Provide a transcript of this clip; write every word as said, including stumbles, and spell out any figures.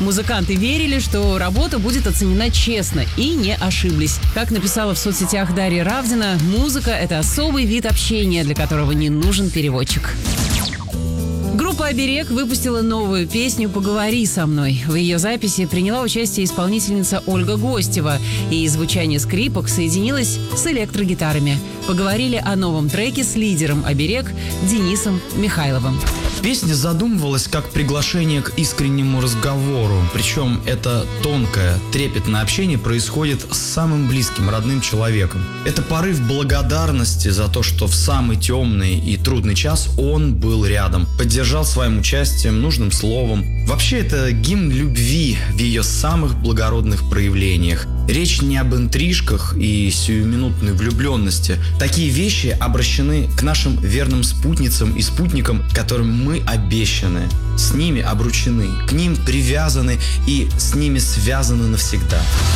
Музыканты верили, что работа будет оценена честно, и не ошиблись. Как написала в соцсетях Дарья Равдина, музыка – это особый вид общения, для которого не нужен переводчик. Группа «Оберег» выпустила новую песню «Поговори со мной». В ее записи приняла участие исполнительница Ольга Гостева, и звучание скрипок соединилось с электрогитарами. Поговорили о новом треке с лидером «Оберег» Денисом Михайловым. Песня задумывалась как приглашение к искреннему разговору, причем это тонкое, трепетное общение происходит с самым близким, родным человеком. Это порыв благодарности за то, что в самый темный и трудный час он был рядом, поддержал своим участием, нужным словом. Вообще это гимн любви в ее самых благородных проявлениях. Речь не об интрижках и сиюминутной влюбленности. Такие вещи обращены к нашим верным спутницам и спутникам, которым мы обещаны. С ними обручены, к ним привязаны и с ними связаны навсегда.